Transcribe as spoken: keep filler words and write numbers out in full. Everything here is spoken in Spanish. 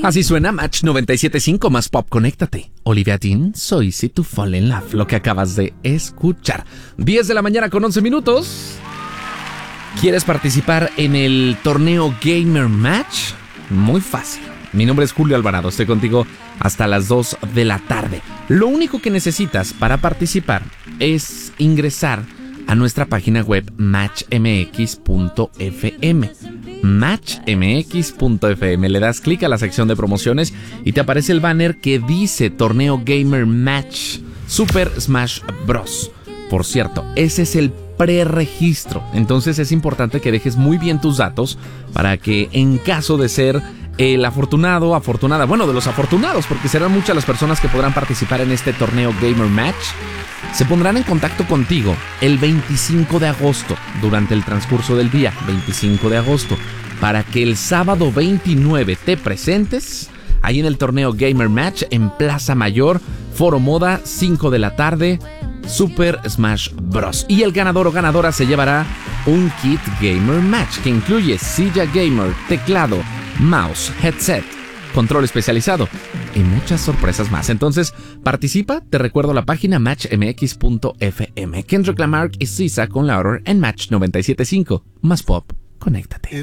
Así suena Match noventa y siete punto cinco más pop, conéctate. Olivia Dean, soy Si To Fall in Love, lo que acabas de escuchar. diez de la mañana con once minutos. ¿Quieres participar en el torneo Gamer Match? Muy fácil. Mi nombre es Julio Alvarado, estoy contigo hasta las dos de la tarde. Lo único que necesitas para participar es ingresar a nuestra página web match m x punto f m. match m x punto f m. Le das clic a la sección de promociones y te aparece el banner que dice Torneo Gamer Match Super Smash Bros. Por cierto, ese es el preregistro. Entonces es importante que dejes muy bien tus datos para que en caso de ser el afortunado, afortunada, bueno, de los afortunados, porque serán muchas las personas que podrán participar en este torneo Gamer Match, se pondrán en contacto contigo el veinticinco de agosto, durante el transcurso del día, veinticinco de agosto, para que el sábado veintinueve te presentes ahí en el torneo Gamer Match en Plaza Mayor, Foro Moda, cinco de la tarde, Super Smash Bros. Y el ganador o ganadora se llevará un kit Gamer Match que incluye silla gamer, teclado, mouse, headset, control especializado y muchas sorpresas más. Entonces, participa. Te recuerdo la página match m x punto f m. Kendrick Lamar y Sisa con Louder en Match noventa y siete punto cinco. Más pop, conéctate.